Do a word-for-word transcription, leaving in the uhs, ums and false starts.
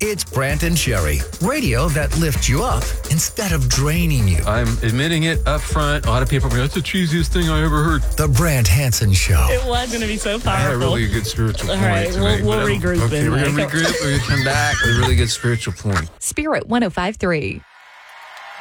It's Brant and Sherry, radio that lifts you up instead of draining you. I'm admitting it up front. A lot of people are like, that's the cheesiest thing I ever heard. The Brant Hansen Show. It was going to be so powerful. I had a really good spiritual All point. right, to we'll, make, we'll but I'm- regroup Okay, in we're a going to minute. regroup. We're going to come back with a really good spiritual point. Spirit one oh five point three.